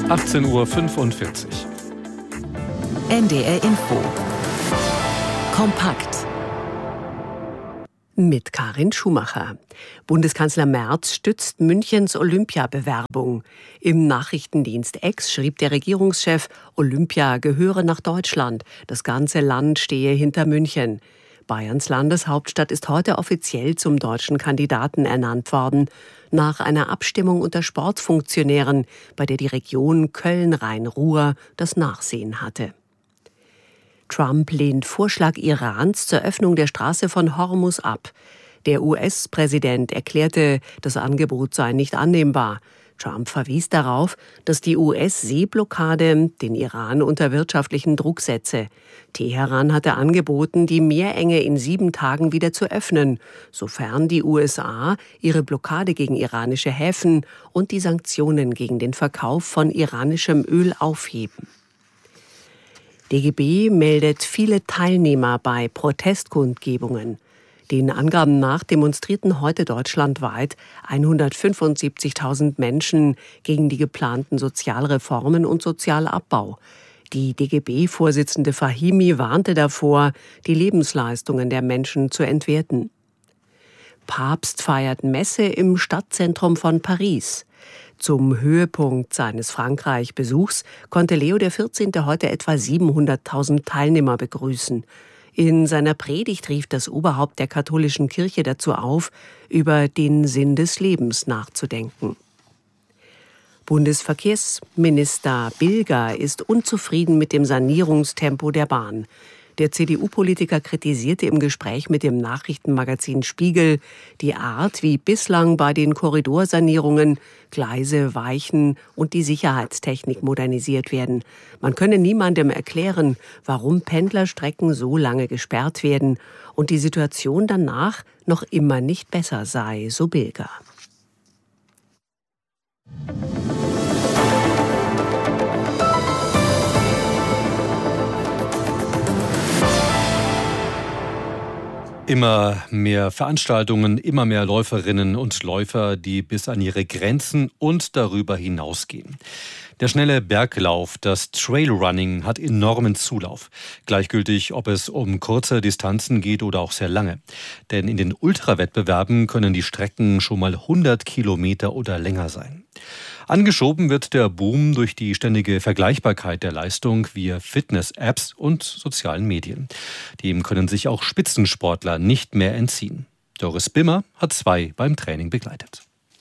18:45 Uhr. NDR Info. Kompakt. Mit Karin Schumacher. Bundeskanzler Merz stützt Münchens Olympiabewerbung. Im Nachrichtendienst X schrieb der Regierungschef, Olympia gehöre nach Deutschland. Das ganze Land stehe hinter München. Bayerns Landeshauptstadt ist heute offiziell zum deutschen Kandidaten ernannt worden, nach einer Abstimmung unter Sportfunktionären, bei der die Region Köln-Rhein-Ruhr das Nachsehen hatte. Trump lehnt Vorschlag Irans zur Öffnung der Straße von Hormuz ab. Der US-Präsident erklärte, das Angebot sei nicht annehmbar. Trump verwies darauf, dass die US-Seeblockade den Iran unter wirtschaftlichen Druck setze. Teheran hatte angeboten, die Meerenge in 7 Tagen wieder zu öffnen, sofern die USA ihre Blockade gegen iranische Häfen und die Sanktionen gegen den Verkauf von iranischem Öl aufheben. DGB meldet viele Teilnehmer bei Protestkundgebungen. Den Angaben nach demonstrierten heute deutschlandweit 175.000 Menschen gegen die geplanten Sozialreformen und Sozialabbau. Die DGB-Vorsitzende Fahimi warnte davor, die Lebensleistungen der Menschen zu entwerten. Papst feiert Messe im Stadtzentrum von Paris. Zum Höhepunkt seines Frankreich-Besuchs konnte Leo XIV. Heute etwa 700.000 Teilnehmer begrüßen. In seiner Predigt rief das Oberhaupt der katholischen Kirche dazu auf, über den Sinn des Lebens nachzudenken. Bundesverkehrsminister Bilger ist unzufrieden mit dem Sanierungstempo der Bahn. Der CDU-Politiker kritisierte im Gespräch mit dem Nachrichtenmagazin Spiegel die Art, wie bislang bei den Korridorsanierungen Gleise, Weichen und die Sicherheitstechnik modernisiert werden. Man könne niemandem erklären, warum Pendlerstrecken so lange gesperrt werden und die Situation danach noch immer nicht besser sei, so Bilger. Immer mehr Veranstaltungen, immer mehr Läuferinnen und Läufer, die bis an ihre Grenzen und darüber hinausgehen. Der schnelle Berglauf, das Trailrunning, hat enormen Zulauf. Gleichgültig, ob es um kurze Distanzen geht oder auch sehr lange. Denn in den Ultrawettbewerben können die Strecken schon mal 100 Kilometer oder länger sein. Angeschoben wird der Boom durch die ständige Vergleichbarkeit der Leistung via Fitness-Apps und sozialen Medien. Dem können sich auch Spitzensportler nicht mehr entziehen. Doris Bimmer hat 2 beim Training begleitet.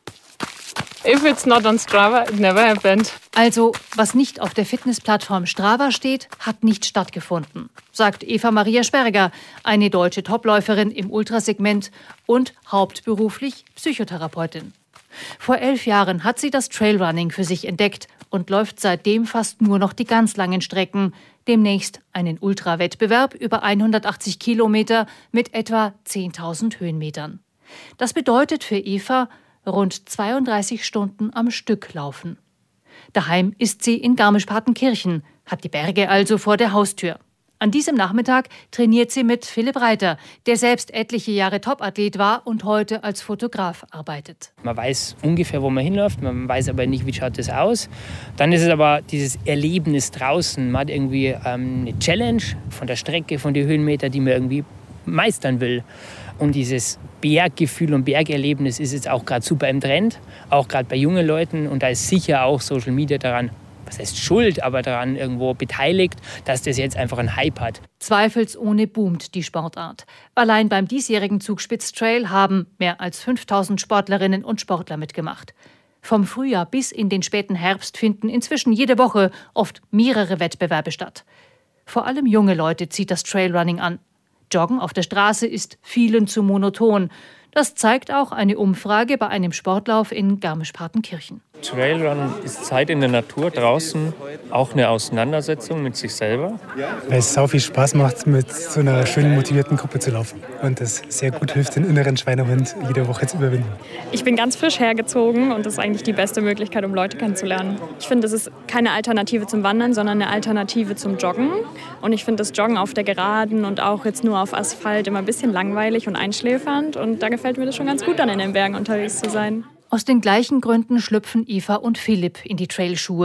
If it's not on Strava, it never happened. Also, was nicht auf der Fitnessplattform Strava steht, hat nicht stattgefunden, sagt Eva Maria Sperger, eine deutsche Topläuferin im Ultrasegment und hauptberuflich Psychotherapeutin. Vor 11 Jahren hat sie das Trailrunning für sich entdeckt und läuft seitdem fast nur noch die ganz langen Strecken. Demnächst einen Ultrawettbewerb über 180 Kilometer mit etwa 10.000 Höhenmetern. Das bedeutet für Eva rund 32 Stunden am Stück laufen. Daheim ist sie in Garmisch-Partenkirchen, hat die Berge also vor der Haustür. An diesem Nachmittag trainiert sie mit Philipp Reiter, der selbst etliche Jahre Topathlet war und heute als Fotograf arbeitet. Man weiß ungefähr, wo man hinläuft, man weiß aber nicht, wie schaut das aus. Dann ist es aber dieses Erlebnis draußen. Man hat irgendwie eine Challenge von der Strecke, von den Höhenmetern, die man irgendwie meistern will. Und dieses Berggefühl und Bergerlebnis ist jetzt auch gerade super im Trend, auch gerade bei jungen Leuten. Und da ist sicher auch Social Media daran, was heißt schuld, aber daran irgendwo beteiligt, dass das jetzt einfach einen Hype hat. Zweifelsohne boomt die Sportart. Allein beim diesjährigen Zugspitz-Trail haben mehr als 5.000 Sportlerinnen und Sportler mitgemacht. Vom Frühjahr bis in den späten Herbst finden inzwischen jede Woche oft mehrere Wettbewerbe statt. Vor allem junge Leute zieht das Trailrunning an. Joggen auf der Straße ist vielen zu monoton. Das zeigt auch eine Umfrage bei einem Sportlauf in Garmisch-Partenkirchen. Trailrun ist Zeit in der Natur, draußen, auch eine Auseinandersetzung mit sich selber. Weil es sau viel Spaß macht, mit so einer schönen, motivierten Gruppe zu laufen. Und das sehr gut hilft, den inneren Schweinehund jede Woche zu überwinden. Ich bin ganz frisch hergezogen und das ist eigentlich die beste Möglichkeit, um Leute kennenzulernen. Ich finde, es ist keine Alternative zum Wandern, sondern eine Alternative zum Joggen. Und ich finde das Joggen auf der Geraden und auch jetzt nur auf Asphalt immer ein bisschen langweilig und einschläfernd. Und da gefällt mir das schon ganz gut, dann in den Bergen unterwegs zu sein. Aus den gleichen Gründen schlüpfen Eva und Philipp in die Trailschuhe.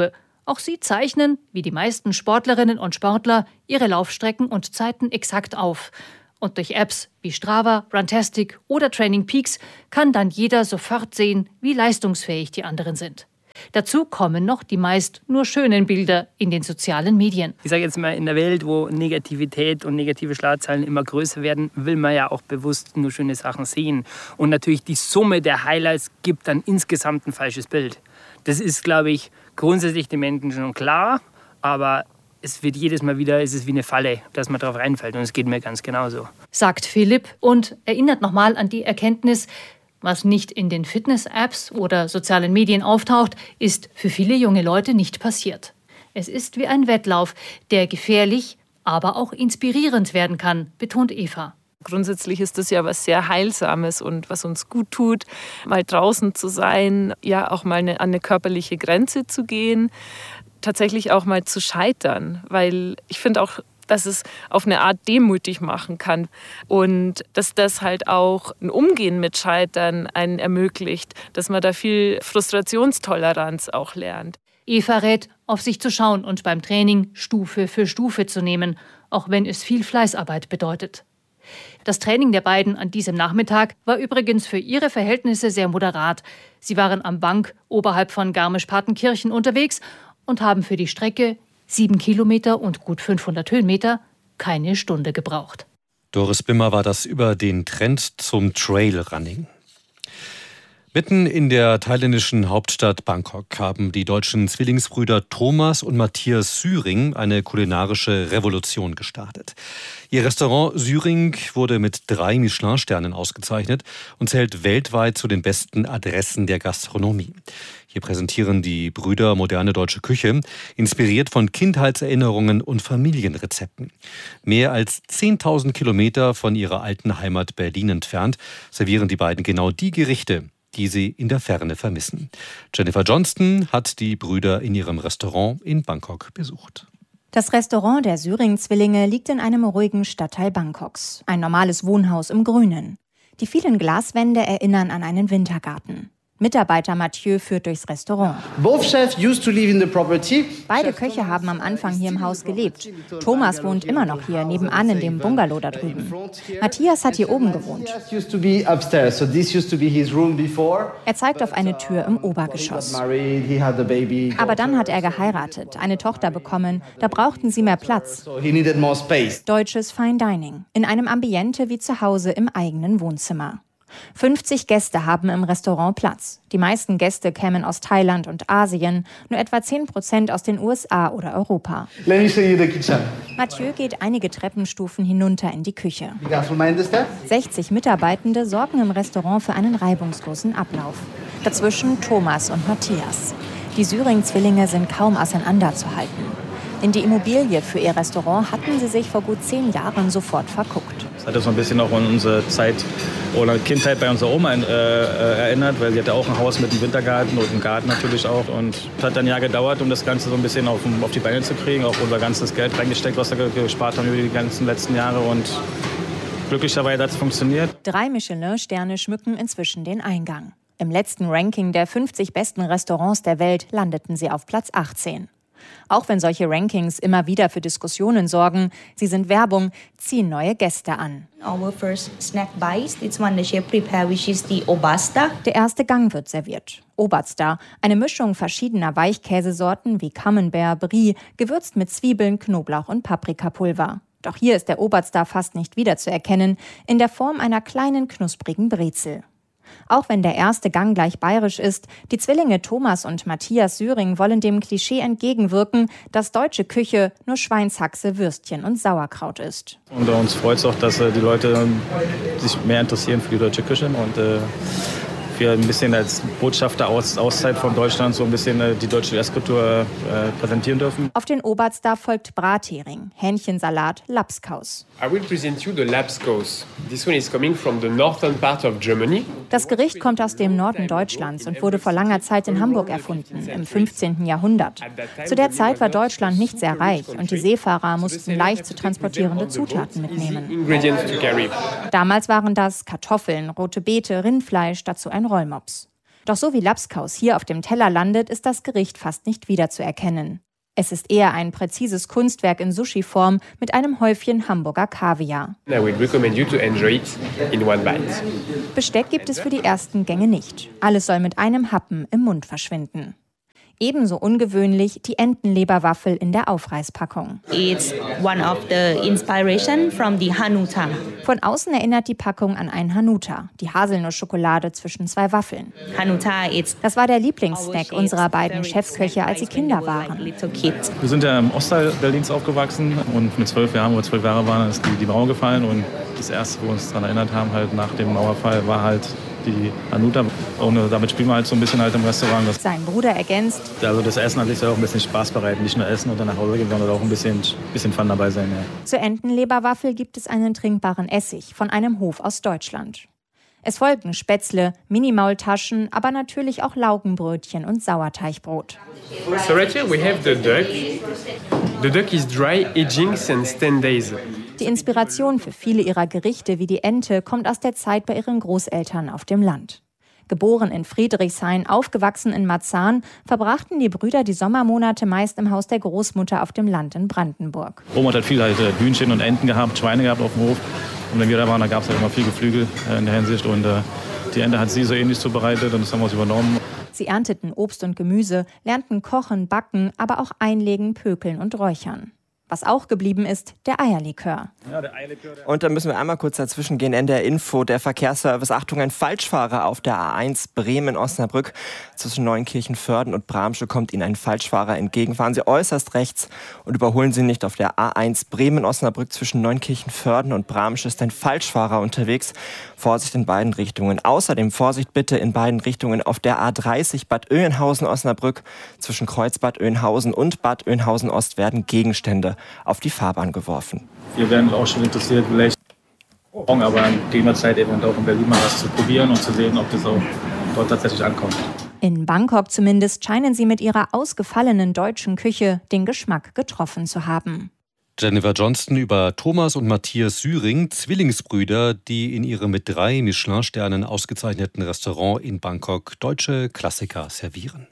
Auch sie zeichnen, wie die meisten Sportlerinnen und Sportler, ihre Laufstrecken und Zeiten exakt auf. Und durch Apps wie Strava, Runtastic oder Training Peaks kann dann jeder sofort sehen, wie leistungsfähig die anderen sind. Dazu kommen noch die meist nur schönen Bilder in den sozialen Medien. Ich sage jetzt mal, in der Welt, wo Negativität und negative Schlagzeilen immer größer werden, will man ja auch bewusst nur schöne Sachen sehen. Und natürlich die Summe der Highlights gibt dann insgesamt ein falsches Bild. Das ist, glaube ich, grundsätzlich den Menschen schon klar, aber es wird jedes Mal wieder, es ist wie eine Falle, dass man darauf reinfällt und es geht mir ganz genauso. Sagt Philipp und erinnert nochmal an die Erkenntnis, was nicht in den Fitness-Apps oder sozialen Medien auftaucht, ist für viele junge Leute nicht passiert. Es ist wie ein Wettlauf, der gefährlich, aber auch inspirierend werden kann, betont Eva. Grundsätzlich ist das ja was sehr Heilsames und was uns gut tut, mal draußen zu sein, ja auch mal an eine körperliche Grenze zu gehen, tatsächlich auch mal zu scheitern, weil ich finde auch, dass es auf eine Art demütig machen kann und dass das halt auch ein Umgehen mit Scheitern einen ermöglicht, dass man da viel Frustrationstoleranz auch lernt. Eva rät, auf sich zu schauen und beim Training Stufe für Stufe zu nehmen, auch wenn es viel Fleißarbeit bedeutet. Das Training der beiden an diesem Nachmittag war übrigens für ihre Verhältnisse sehr moderat. Sie waren am Bank oberhalb von Garmisch-Partenkirchen unterwegs und haben für die Strecke 7 Kilometer und gut 500 Höhenmeter keine Stunde gebraucht. Doris Bimmer war das über den Trend zum Trailrunning. Mitten in der thailändischen Hauptstadt Bangkok haben die deutschen Zwillingsbrüder Thomas und Matthias Syring eine kulinarische Revolution gestartet. Ihr Restaurant Syring wurde mit 3 Michelin-Sternen ausgezeichnet und zählt weltweit zu den besten Adressen der Gastronomie. Hier präsentieren die Brüder moderne deutsche Küche, inspiriert von Kindheitserinnerungen und Familienrezepten. Mehr als 10.000 Kilometer von ihrer alten Heimat Berlin entfernt servieren die beiden genau die Gerichte, die sie in der Ferne vermissen. Jennifer Johnston hat die Brüder in ihrem Restaurant in Bangkok besucht. Das Restaurant der Syring-Zwillinge liegt in einem ruhigen Stadtteil Bangkoks. Ein normales Wohnhaus im Grünen. Die vielen Glaswände erinnern an einen Wintergarten. Mitarbeiter Mathieu führt durchs Restaurant. Beide Köche haben am Anfang hier im Haus gelebt. Thomas wohnt immer noch hier, nebenan in dem Bungalow da drüben. Matthias hat hier oben gewohnt. Er zeigt auf eine Tür im Obergeschoss. Aber dann hat er geheiratet, eine Tochter bekommen. Da brauchten sie mehr Platz. Deutsches Fine Dining. In einem Ambiente wie zu Hause im eigenen Wohnzimmer. 50 Gäste haben im Restaurant Platz. Die meisten Gäste kämen aus Thailand und Asien, nur etwa 10% aus den USA oder Europa. Mathieu geht einige Treppenstufen hinunter in die Küche. 60 Mitarbeitende sorgen im Restaurant für einen reibungslosen Ablauf. Dazwischen Thomas und Matthias. Die Syring-Zwillinge sind kaum auseinanderzuhalten. In die Immobilie für ihr Restaurant hatten sie sich vor gut 10 Jahren sofort verguckt. Das hat uns so ein bisschen auch an unsere Zeit oder Kindheit bei unserer Oma erinnert, weil sie hatte auch ein Haus mit einem Wintergarten und einem Garten natürlich auch. Und es hat dann ein Jahr gedauert, um das Ganze so ein bisschen auf die Beine zu kriegen. Auch unser ganzes Geld reingesteckt, was wir gespart haben über die ganzen letzten Jahre. Und glücklicherweise hat es funktioniert. 3 Michelin-Sterne schmücken inzwischen den Eingang. Im letzten Ranking der 50 besten Restaurants der Welt landeten sie auf Platz 18. Auch wenn solche Rankings immer wieder für Diskussionen sorgen, sie sind Werbung, ziehen neue Gäste an. Der erste Gang wird serviert. Oberster, eine Mischung verschiedener Weichkäsesorten wie Camembert, Brie, gewürzt mit Zwiebeln, Knoblauch und Paprikapulver. Doch hier ist der Oberster fast nicht wiederzuerkennen, in der Form einer kleinen knusprigen Brezel. Auch wenn der erste Gang gleich bayerisch ist, die Zwillinge Thomas und Matthias Syring wollen dem Klischee entgegenwirken, dass deutsche Küche nur Schweinshaxe, Würstchen und Sauerkraut ist. Und uns freut es auch, dass die Leute sich mehr interessieren für die deutsche Küche und wir ein bisschen als Botschafter Auszeit von Deutschland so ein bisschen die deutsche Esskultur präsentieren dürfen. Auf den Oberster folgt Brathering, Hähnchensalat, Lapskaus. I will present you the Lapskaus. This one is coming from the northern part of Germany. Das Gericht kommt aus dem Norden Deutschlands und wurde vor langer Zeit in Hamburg erfunden, im 15. Jahrhundert. Zu der Zeit war Deutschland nicht sehr reich und die Seefahrer mussten leicht zu transportierende Zutaten mitnehmen. Damals waren das Kartoffeln, rote Beete, Rindfleisch, dazu ein Rollmops. Doch so wie Labskaus hier auf dem Teller landet, ist das Gericht fast nicht wiederzuerkennen. Es ist eher ein präzises Kunstwerk in Sushi-Form mit einem Häufchen Hamburger Kaviar. I would recommend you to enjoy it in one bite. Besteck gibt es für die ersten Gänge nicht. Alles soll mit einem Happen im Mund verschwinden. Ebenso ungewöhnlich die Entenleberwaffel in der Aufreißpackung. It's one of the inspiration from the Hanuta. Von außen erinnert die Packung an ein Hanuta, die Haselnussschokolade zwischen zwei Waffeln. Hanuta is das war der Lieblingssnack unserer beiden Chefköche, als sie Kinder waren. Wir sind ja im Ostteil Berlins aufgewachsen und mit 12 Jahren, wo wir 12 Jahre waren, ist die Mauer gefallen. Und das Erste, wo wir uns daran erinnert haben, halt nach dem Mauerfall, war halt die Hanuta. Und damit spielen wir halt so ein bisschen halt im Restaurant. Sein Bruder ergänzt: Also das Essen an sich soll auch ein bisschen Spaß bereiten. Nicht nur essen und dann nach Hause gehen, sondern auch ein bisschen Fun dabei sein. Ja. Zur Entenleberwaffel gibt es einen trinkbaren Essig von einem Hof aus Deutschland. Es folgen Spätzle, Minimaultaschen, aber natürlich auch Laugenbrötchen und Sauerteigbrot. So right here we have the duck. The duck is dry aging since 10 days. Die Inspiration für viele ihrer Gerichte wie die Ente kommt aus der Zeit bei ihren Großeltern auf dem Land. Geboren in Friedrichshain, aufgewachsen in Marzahn, verbrachten die Brüder die Sommermonate meist im Haus der Großmutter auf dem Land in Brandenburg. Oma hat halt viel Hühnchen und Enten gehabt, Schweine gehabt auf dem Hof. Und wenn wir da waren, da gab es halt immer viel Geflügel in der Hinsicht. Und die Ente hat sie so ähnlich zubereitet und das haben wir uns übernommen. Sie ernteten Obst und Gemüse, lernten kochen, backen, aber auch einlegen, pökeln und räuchern. Was auch geblieben ist, der Eierlikör. Und da müssen wir einmal kurz dazwischen gehen. NDR Info, der Verkehrsservice. Achtung, ein Falschfahrer auf der A1 Bremen-Osnabrück. Zwischen Neunkirchen-Vörden und Bramsche kommt Ihnen ein Falschfahrer entgegen. Fahren Sie äußerst rechts und überholen Sie nicht. Auf der A1 Bremen-Osnabrück zwischen Neunkirchen-Vörden und Bramsche ist ein Falschfahrer unterwegs. Vorsicht in beiden Richtungen. Außerdem Vorsicht bitte in beiden Richtungen auf der A30 Bad Oeynhausen-Osnabrück. Zwischen Kreuz Bad Oeynhausen und Bad Oeynhausen-Ost werden Gegenstände auf die Fahrbahn geworfen. Wir wären auch schon interessiert, vielleicht aber in gegebener Zeit eventuell auch in Berlin mal was zu probieren und zu sehen, ob das auch dort tatsächlich ankommt. In Bangkok zumindest scheinen sie mit ihrer ausgefallenen deutschen Küche den Geschmack getroffen zu haben. Jennifer Johnston über Thomas und Matthias Syring, Zwillingsbrüder, die in ihrem mit 3 Michelin-Sternen ausgezeichneten Restaurant in Bangkok deutsche Klassiker servieren.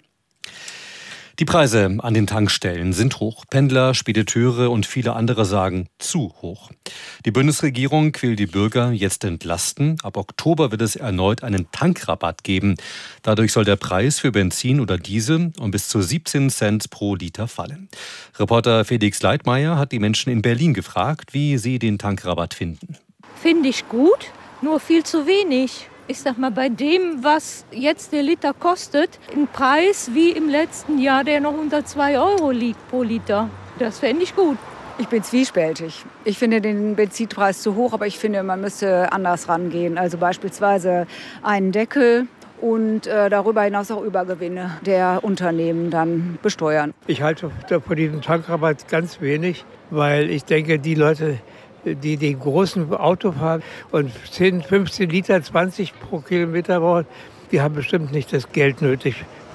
Die Preise an den Tankstellen sind hoch. Pendler, Spediteure und viele andere sagen zu hoch. Die Bundesregierung will die Bürger jetzt entlasten. Ab Oktober wird es erneut einen Tankrabatt geben. Dadurch soll der Preis für Benzin oder Diesel um bis zu 17 Cent pro Liter fallen. Reporter Felix Leitmeier hat die Menschen in Berlin gefragt, wie sie den Tankrabatt finden. Finde ich gut, nur viel zu wenig. Ich sag mal, bei dem, was jetzt der Liter kostet, ein Preis wie im letzten Jahr, der noch unter 2 € liegt pro Liter. Das fände ich gut. Ich bin zwiespältig. Ich finde den Benzinpreis zu hoch, aber ich finde, man müsste anders rangehen. Also beispielsweise einen Deckel und darüber hinaus auch Übergewinne der Unternehmen dann besteuern. Ich halte von diesem Tankrabatt ganz wenig, weil ich denke, die Leute, die den großen Auto fahren und 10, 15 Liter, 20 pro Kilometer brauchen, die haben bestimmt nicht das Geld nötig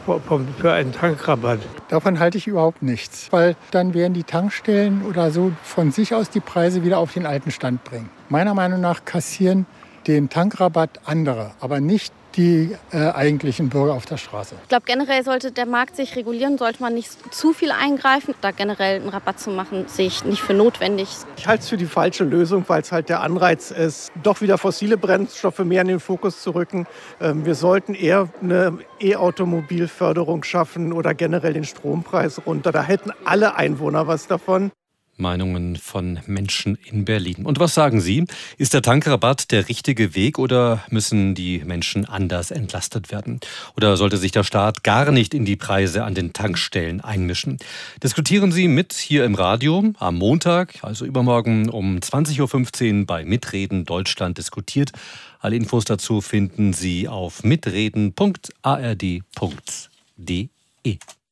für einen Tankrabatt. Davon halte ich überhaupt nichts, weil dann werden die Tankstellen oder so von sich aus die Preise wieder auf den alten Stand bringen. Meiner Meinung nach kassieren den Tankrabatt andere, aber nicht die eigentlichen Bürger auf der Straße. Ich glaube, generell sollte der Markt sich regulieren, sollte man nicht zu viel eingreifen. Da generell einen Rabatt zu machen, sehe ich nicht für notwendig. Ich halte es für die falsche Lösung, weil es halt der Anreiz ist, doch wieder fossile Brennstoffe mehr in den Fokus zu rücken. Wir sollten eher eine E-Automobilförderung schaffen oder generell den Strompreis runter. Da hätten alle Einwohner was davon. Meinungen von Menschen in Berlin. Und was sagen Sie? Ist der Tankrabatt der richtige Weg oder müssen die Menschen anders entlastet werden? Oder sollte sich der Staat gar nicht in die Preise an den Tankstellen einmischen? Diskutieren Sie mit hier im Radio am Montag, also übermorgen um 20.15 Uhr bei Mitreden Deutschland diskutiert. Alle Infos dazu finden Sie auf mitreden.ard.de.